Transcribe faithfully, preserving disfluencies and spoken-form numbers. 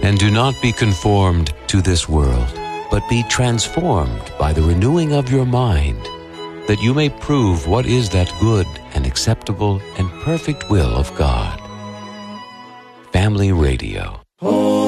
And do not be conformed to this world, but be transformed by the renewing of your mind, that you may prove what is that good and acceptable and perfect will of God. Family Radio.